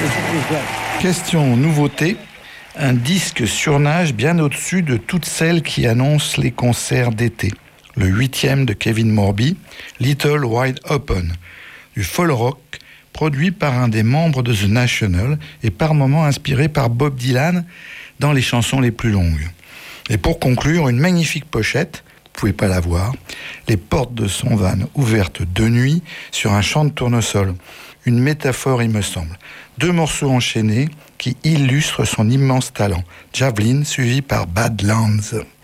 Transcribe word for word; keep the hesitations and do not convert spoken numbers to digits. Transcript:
Question nouveauté. Un disque surnage bien au-dessus de toutes celles qui annoncent les concerts d'été. Le huitième de Kevin Morby, Little Wide Open, du folk rock produit par un des membres de The National et par moments inspiré par Bob Dylan dans les chansons les plus longues. Et pour conclure, une magnifique pochette, vous pouvez pas la voir, les portes de son van ouvertes de nuit sur un champ de tournesol. Une métaphore, il me semble. Deux morceaux enchaînés qui illustrent son immense talent. Javelin suivi par Badlands.